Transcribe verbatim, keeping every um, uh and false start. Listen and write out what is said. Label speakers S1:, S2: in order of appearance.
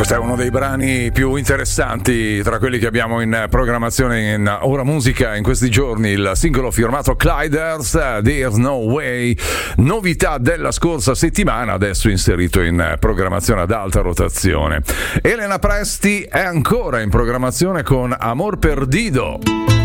S1: Questo è uno dei brani più interessanti tra quelli che abbiamo in programmazione in Ora Musica in questi giorni, il singolo firmato Clyders, There's No Way, novità della scorsa settimana, adesso inserito in programmazione ad alta rotazione. Elena Presti è ancora in programmazione con Amor Perdido.